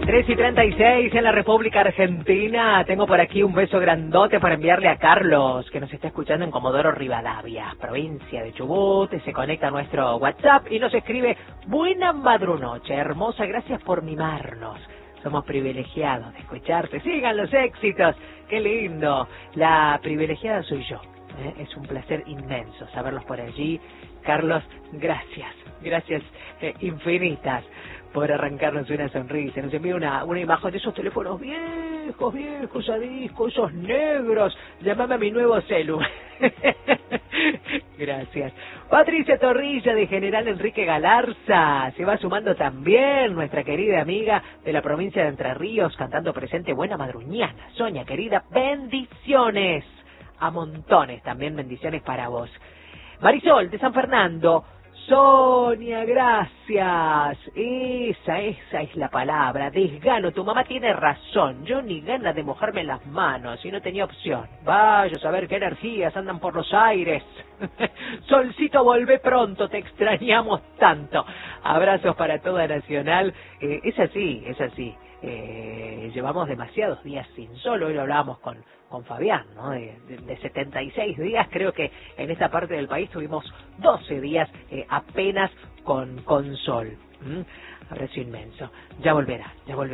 3:36 en la República Argentina. Tengo por aquí un beso grandote para enviarle a Carlos, que nos está escuchando en Comodoro Rivadavia, provincia de Chubut. Se conecta a nuestro WhatsApp y nos escribe: buena madrunoche, hermosa, gracias por mimarnos. Somos privilegiados de escucharte. Sigan los éxitos. Qué lindo. La privilegiada soy yo. Es un placer inmenso saberlos por allí. Carlos, gracias. Gracias infinitas por arrancarnos una sonrisa. Nos envía una imagen de esos teléfonos viejos, a disco, esos negros. Llámame a mi nuevo celu. Gracias. Patricia Torrilla, de General Enrique Galarza, se va sumando también, nuestra querida amiga de la provincia de Entre Ríos, cantando presente. Buena madruñana, Sonia querida, bendiciones a montones, también bendiciones para vos. Marisol, de San Fernando: Sonia, gracias. Esa es la palabra, desgano. Tu mamá tiene razón. Yo ni ganas de mojarme las manos y no tenía opción. Vaya a saber qué energías andan por los aires. Solcito, volvé pronto, te extrañamos tanto. Abrazos para toda Nacional. Es así. Llevamos demasiados días sin sol. Hoy lo hablábamos con Fabián, ¿no? De 76 días, creo que en esta parte del país tuvimos 12 días apenas con sol. Abrazo inmenso. Ya volverá.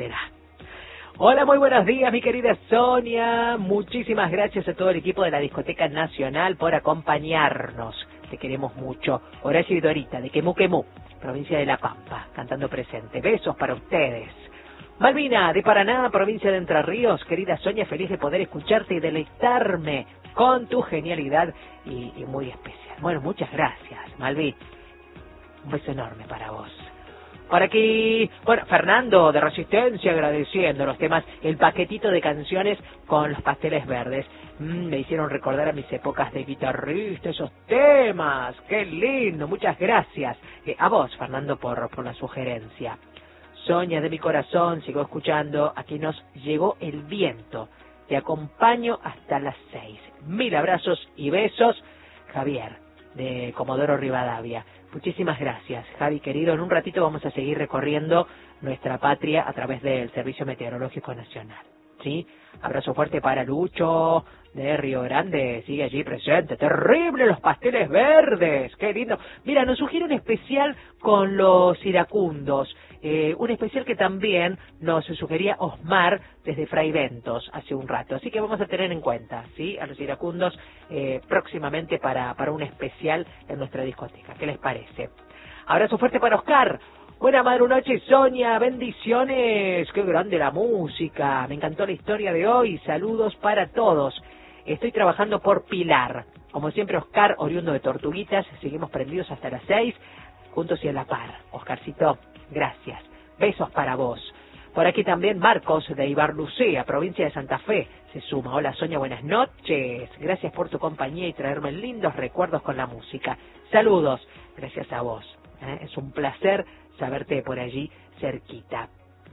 Hola, muy buenos días, mi querida Sonia. Muchísimas gracias a todo el equipo de la Discoteca Nacional por acompañarnos. Te queremos mucho. Horacio y Dorita, de Quemú, provincia de La Pampa, cantando presente. Besos para ustedes. Malvina, de Paraná, provincia de Entre Ríos. Querida Sonia, feliz de poder escucharte y deleitarme con tu genialidad y muy especial. Bueno, muchas gracias, Malvi. Un beso enorme para vos. Por aquí, bueno, Fernando, de Resistencia, agradeciendo los temas, el paquetito de canciones con los pasteles verdes. Me hicieron recordar a mis épocas de guitarrista, esos temas. ¡Qué lindo! Muchas gracias. A vos, Fernando, por la sugerencia. Sonia, de mi corazón, sigo escuchando. Aquí nos llegó el viento. Te acompaño hasta las 6. 1000 abrazos y besos. Javier, de Comodoro Rivadavia. Muchísimas gracias, Javi querido. En un ratito vamos a seguir recorriendo nuestra patria a través del Servicio Meteorológico Nacional. ¿Sí? Abrazo fuerte para Lucho, de Río Grande, sigue allí presente. Terrible los pasteles verdes, qué lindo. Mira, nos sugiere un especial con los iracundos, un especial que también nos sugería Osmar desde Fray Ventos hace un rato. Así que vamos a tener en cuenta, ¿sí?, a los iracundos próximamente para un especial en nuestra discoteca. ¿Qué les parece? Abrazo fuerte para Oscar. Buena madrunoche, Sonia, bendiciones. Qué grande la música. Me encantó la historia de hoy. Saludos para todos. Estoy trabajando por Pilar. Como siempre, Oscar, oriundo de Tortuguitas. Seguimos prendidos hasta las 6, juntos y a la par. Oscarcito, gracias. Besos para vos. Por aquí también Marcos, de Ibarlucea, provincia de Santa Fe, se suma. Hola, Sonia, buenas noches. Gracias por tu compañía y traerme lindos recuerdos con la música. Saludos. Gracias a vos. Es un placer saberte por allí cerquita.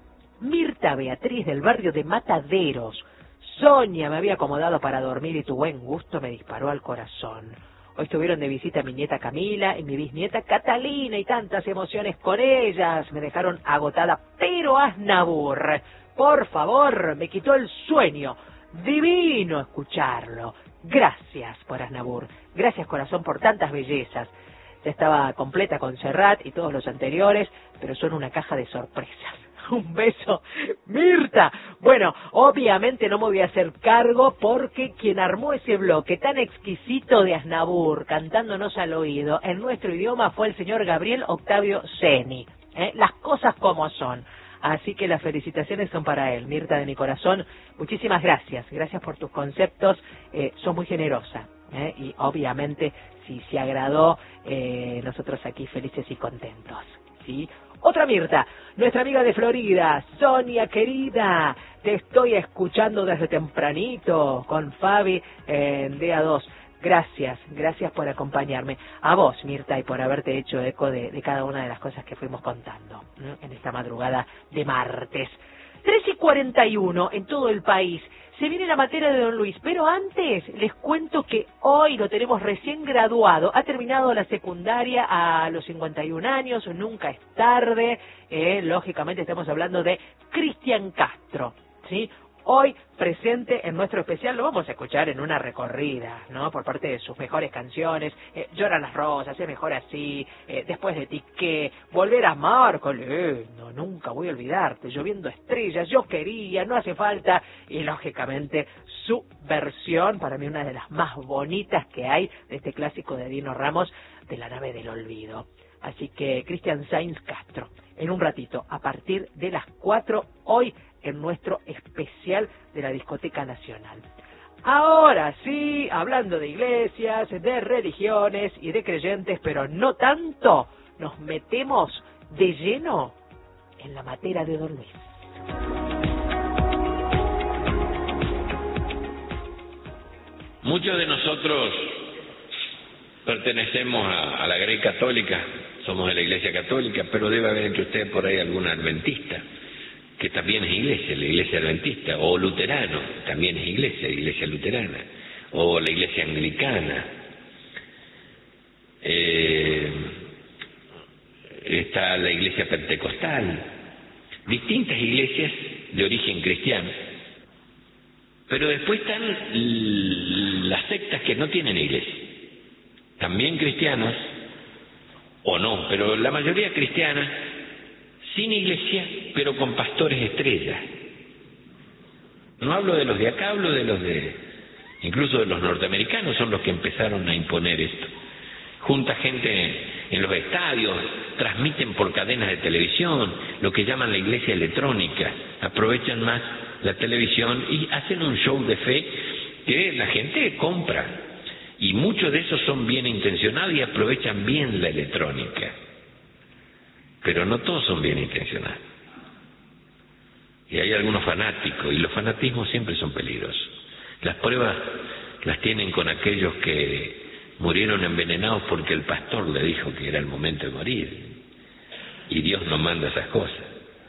Mirta Beatriz, del barrio de Mataderos. Sonia, me había acomodado para dormir y tu buen gusto me disparó al corazón. Hoy estuvieron de visita mi nieta Camila y mi bisnieta Catalina y tantas emociones con ellas. Me dejaron agotada, pero Aznavour, por favor, me quitó el sueño. Divino escucharlo. Gracias por Aznavour. Gracias, corazón, por tantas bellezas. Ya estaba completa con Serrat y todos los anteriores, pero son una caja de sorpresas. Un beso, Mirta. Bueno, obviamente no me voy a hacer cargo porque quien armó ese bloque tan exquisito de Aznavour, cantándonos al oído en nuestro idioma, fue el señor Gabriel Octavio Ceni. Las cosas como son. Así que las felicitaciones son para él. Mirta, de mi corazón, muchísimas gracias. Gracias por tus conceptos. Sos muy generosa. Y obviamente, si se agradó, nosotros aquí felices y contentos. ¿Sí? Otra Mirta, nuestra amiga de Florida. Sonia, querida, te estoy escuchando desde tempranito con Fabi en DA2. Gracias por acompañarme. A vos, Mirta, y por haberte hecho eco de cada una de las cosas que fuimos contando en esta madrugada de martes. 3:41 en todo el país. Se viene la materia de Don Luis, pero antes les cuento que hoy lo tenemos recién graduado, ha terminado la secundaria a los 51 años, nunca es tarde, lógicamente estamos hablando de Cristian Castro, ¿sí? Hoy presente en nuestro especial, lo vamos a escuchar en una recorrida, ¿no? Por parte de sus mejores canciones, Lloran las rosas, Es mejor así, Después de ti, que Volver a amar, no, nunca voy a olvidarte, Lloviendo estrellas, Yo quería, No hace falta, y lógicamente su versión, para mí una de las más bonitas que hay de este clásico de Dino Ramos, de La nave del olvido. Así que Cristian Sáenz Castro, en un ratito, a partir de las 4, hoy en nuestro especial de la Discoteca Nacional. Ahora sí, hablando de iglesias, de religiones y de creyentes, pero no tanto, nos metemos de lleno en la materia de Don Luis. Muchos de nosotros pertenecemos a la Grey Católica, somos de la Iglesia Católica, pero debe haber entre ustedes por ahí algún adventista, que también es iglesia, la Iglesia Adventista, o luterano, también es iglesia luterana, o la Iglesia Anglicana. Está la Iglesia Pentecostal, distintas iglesias de origen cristiano. Pero después están las sectas que no tienen iglesia, también cristianos, o no, pero la mayoría cristiana, sin iglesia, pero con pastores estrellas. No hablo de los de acá, hablo de los incluso de los norteamericanos, son los que empezaron a imponer esto. Junta gente en los estadios, transmiten por cadenas de televisión, lo que llaman la iglesia electrónica, aprovechan más la televisión y hacen un show de fe que la gente compra. Y muchos de esos son bien intencionados y aprovechan bien la electrónica. Pero no todos son bien intencionados. Y hay algunos fanáticos, y los fanatismos siempre son peligrosos. Las pruebas las tienen con aquellos que murieron envenenados porque el pastor le dijo que era el momento de morir. Y Dios no manda esas cosas.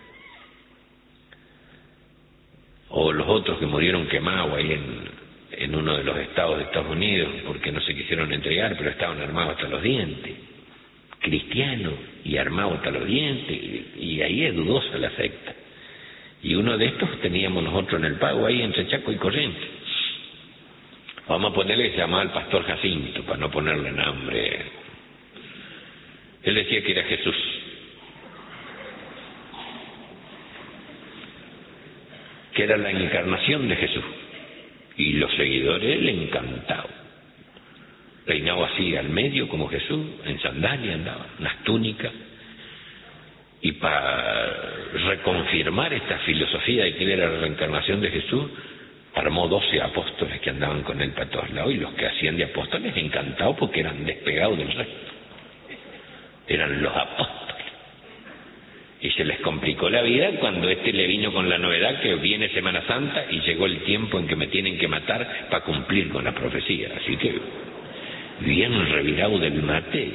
O los otros que murieron quemados ahí en uno de los estados de Estados Unidos porque no se quisieron entregar, pero estaban armados hasta los dientes. Cristianos y armados hasta los dientes, y ahí es dudosa la secta. Y uno de estos teníamos nosotros en el Pago, ahí entre Chaco y Corrientes. Vamos a ponerle, se llamaba el pastor Jacinto, para no ponerle nombre. Él decía que era Jesús. Que era la encarnación de Jesús. Y los seguidores le encantaban. Peinado así al medio como Jesús, en sandalias andaba, unas túnicas. Y para reconfirmar esta filosofía de que él era la reencarnación de Jesús, armó 12 apóstoles que andaban con él para todos lados, y los que hacían de apóstoles encantados porque eran despegados del resto. Eran los apóstoles. Y se les complicó la vida cuando le vino con la novedad que viene Semana Santa y llegó el tiempo en que me tienen que matar para cumplir con la profecía. Así que bien revirado del mate.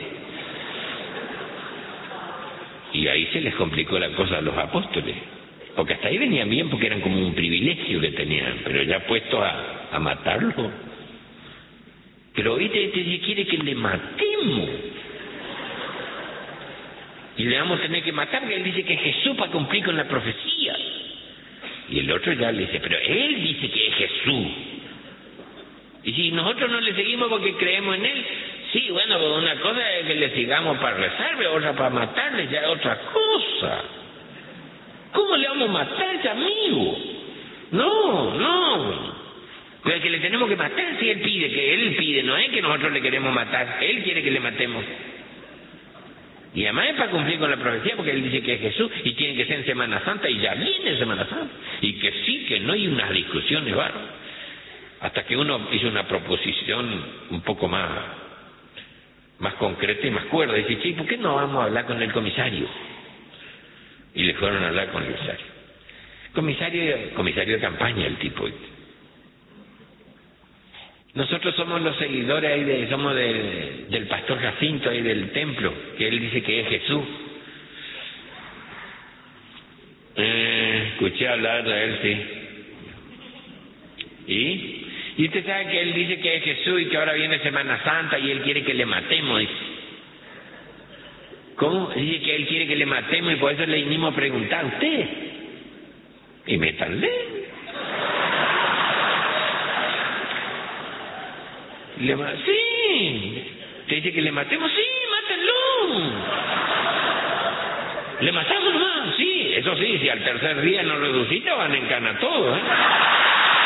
Y ahí se les complicó la cosa a los apóstoles, porque hasta ahí venían bien porque eran como un privilegio que tenían, pero ya puestos a matarlo. Pero hoy te quiere que le matemos. Y le vamos a tener que matar, porque él dice que es Jesús para cumplir con la profecía. Y el otro ya le dice, pero él dice que es Jesús. Y si nosotros no le seguimos porque creemos en él, sí, bueno, pues una cosa es que le sigamos para rezarle, otra para matarle, ya es otra cosa. ¿Cómo le vamos a matar a ese amigo? No. Pero es que le tenemos que matar si él pide, no es que nosotros le queremos matar, él quiere que le matemos. Y además es para cumplir con la profecía, porque él dice que es Jesús y tiene que ser en Semana Santa, y ya viene Semana Santa. Y que sí, que no hay unas discusiones bárbaras. Hasta que uno hizo una proposición un poco más concreta y más cuerda. Dice, che, ¿por qué no vamos a hablar con el comisario? Y le fueron a hablar con el comisario de campaña, el tipo. Nosotros somos los seguidores ahí somos del pastor Jacinto ahí del templo, que él dice que es Jesús. Escuché hablar de él, sí. Y usted sabe que él dice que es Jesús y que ahora viene Semana Santa y él quiere que le matemos, dice. ¿Cómo? Dice que él quiere que le matemos y por eso le vinimos a preguntar a usted. Y métanle. Sí. ¿Te dice que le matemos? Sí, mátenlo. ¿Le matamos nomás? Sí, eso sí, si al tercer día no resucita van a encanar todo, ¿eh?